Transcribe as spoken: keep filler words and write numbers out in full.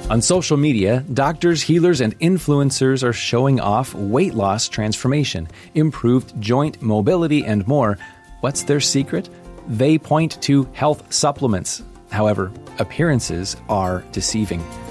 On social media, doctors, healers, and influencers are showing off weight loss transformation, improved joint mobility, and more. What's their secret? They point to health supplements. However, appearances are deceiving.